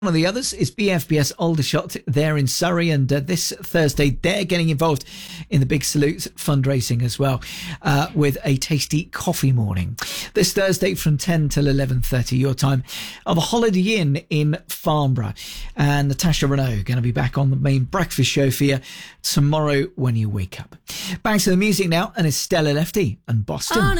One of the others is BFBS Aldershot. They're in Surrey, and this Thursday they're getting involved in the Big Salute fundraising as well, with a tasty coffee morning. This Thursday from 10 till 11:30 your time, of a Holiday Inn in Farnborough. And Natasha Renault going to be back on the main breakfast show for you tomorrow when you wake up. Back to the music now, and it's Stella Lefty and Boston.